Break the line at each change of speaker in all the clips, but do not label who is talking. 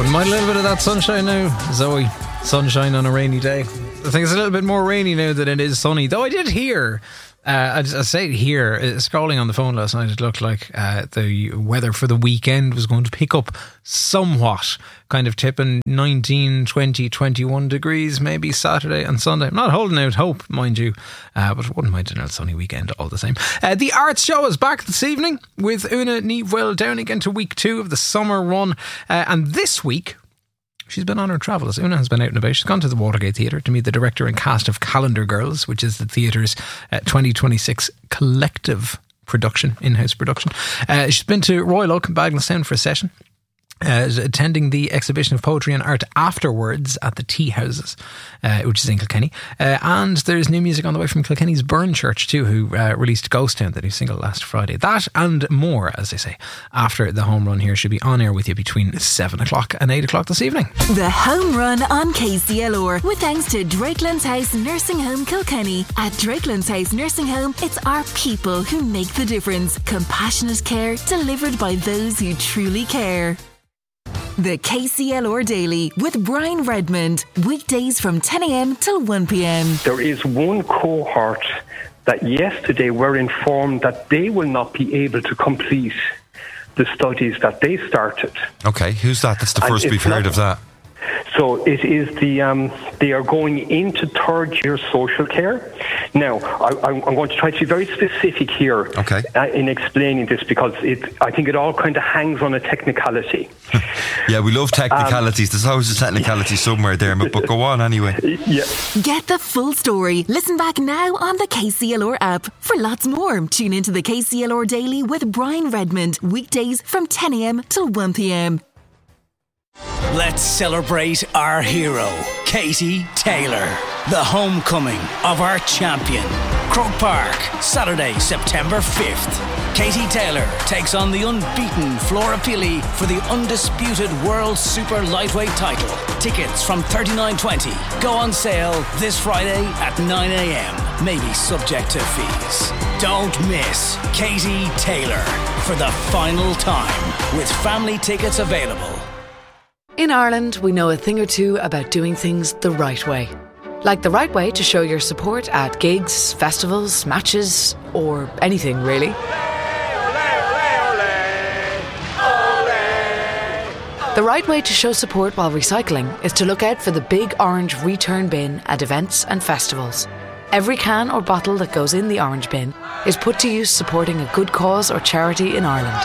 Wouldn't mind a little bit of that sunshine now, Zoe. Sunshine on a rainy day. I think it's a little bit more rainy now than it is sunny. Though I did hear, I say here, scrolling on the phone last night, it looked like the weather for the weekend was going to pick up somewhat. Kind of tipping 19, 20, 21 degrees maybe Saturday and Sunday. I'm not holding out hope, mind you, but wouldn't mind a sunny weekend all the same. The Arts Show is back this evening with Una Neville down again to week 2 of the summer run. And this week, she's been on her travels. Una has been out and about. She's gone to the Watergate Theatre to meet the director and cast of Calendar Girls, which is the theatre's 2026 collective production, in-house production. She's been to Royal Oak in Bagenalstown for a session. Attending the exhibition of poetry and art afterwards at the Tea Houses, which is in Kilkenny. And there's new music on the way from Kilkenny's Burn Church too, who released Ghost Town, the new single, last Friday. That and more, as I say, after the home run here. Should be on air with you between 7 o'clock and 8 o'clock this evening.
The home run on KCLR, with thanks to Drakelands House Nursing Home Kilkenny. At Drakelands House Nursing Home, it's our people who make the difference. Compassionate care delivered by those who truly care. The KCLR Daily with Brian Redmond. Weekdays from 10 a.m. till 1 p.m.
There is one cohort that yesterday were informed that they will not be able to complete the studies that they started.
Okay, who's that? That's the first we've heard of that.
So it is they are going into third year social care. Now, I'm going to try to be very specific here in explaining this, because I think it all kind of hangs on a technicality.
Yeah, we love technicalities. There's always a technicality somewhere there, but go on anyway.
Yeah.
Get the full story. Listen back now on the KCLR app. For lots more, tune into the KCLR Daily with Brian Redmond. Weekdays from 10 a.m. till 1 p.m.
Let's celebrate our hero, Katie Taylor, the homecoming of our champion. Croke Park, Saturday, September 5th. Katie Taylor takes on the unbeaten Flora Pili for the undisputed World Super Lightweight title. Tickets from $39.20 go on sale this Friday at 9 a.m. Maybe subject to fees. Don't miss Katie Taylor for the final time, with family tickets available.
In Ireland, we know a thing or two about doing things the right way. Like the right way to show your support at gigs, festivals, matches, or anything really. The right way to show support while recycling is to look out for the big orange return bin at events and festivals. Every can or bottle that goes in the orange bin is put to use supporting a good cause or charity in Ireland.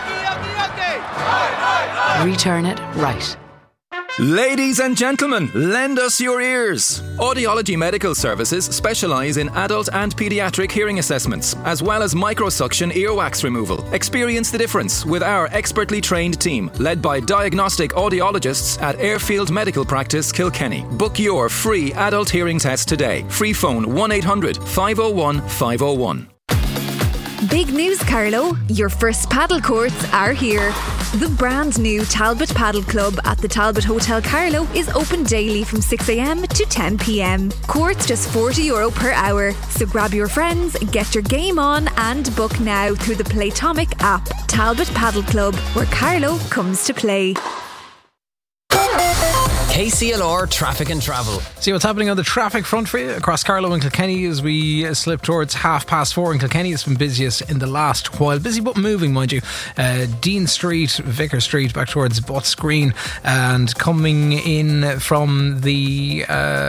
Return it right.
Ladies and gentlemen, lend us your ears. Audiology Medical Services specialise in adult and paediatric hearing assessments, as well as microsuction earwax removal. Experience the difference with our expertly trained team, led by diagnostic audiologists at Airfield Medical Practice, Kilkenny. Book your free adult hearing test today. Free phone 1-800-501-501.
Big news, Carlo. Your first paddle courts are here. The brand new Talbot Paddle Club at the Talbot Hotel Carlo is open daily from 6 a.m. to 10 p.m. Courts just €40 per hour. So grab your friends, get your game on and book now through the Playtomic app. Talbot Paddle Club, where Carlo comes to play.
KCLR Traffic and Travel.
See what's happening on the traffic front for you across Carlow and Kilkenny as we slip towards 4:30 in Kilkenny. It's been busiest in the last while. Busy but moving, mind you. Dean Street, Vicar Street, back towards Butts Green, and coming in from the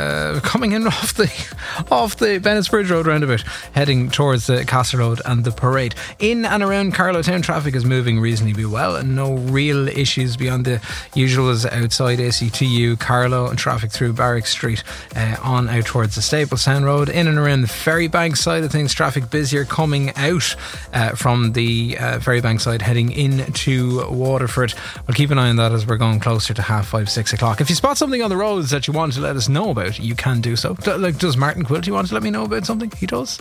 off the Bennett's Bridge Road roundabout, heading towards the Castle Road and the Parade. In and around Carlow Town, traffic is moving reasonably well, and no real issues beyond the usuals outside ACTU, Carlow, and traffic through Barrack Street on out towards the Staplestown Road. In and around the Ferrybank side of things, traffic busier coming out from the Ferrybank side, heading into Waterford. We'll keep an eye on that as we're going closer to 5:30, 6 o'clock. If you spot something on the roads that you want to let us know about, you can do so. Like, does Martin Quilty want to let me know about something? He does?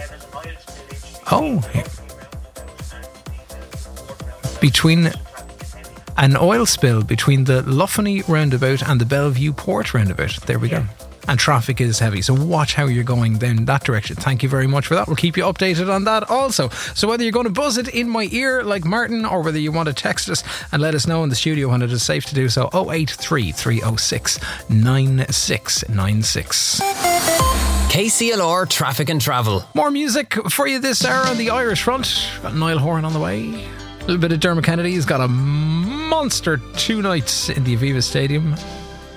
Oh, between an oil spill between the Luffany roundabout and the Bellevue Port roundabout. There we go. and traffic is heavy. So watch how you're going down that direction. Thank you very much for that. We'll keep you updated on that also. So whether you're going to buzz it in my ear like Martin, or whether you want to text us and let us know in the studio when it is safe to do so, 083 306 9696.
KCLR Traffic and Travel.
More music for you this hour on the Irish front. Got Niall Horan on the way. A little bit of Dermot Kennedy. He's got a monster 2 nights in the Aviva Stadium.